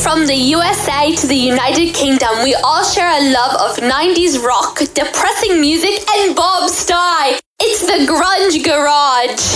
From the USA to the United Kingdom, we all share a love of 90s rock, depressing music, and Bob Stye. It's the Grunge Garage.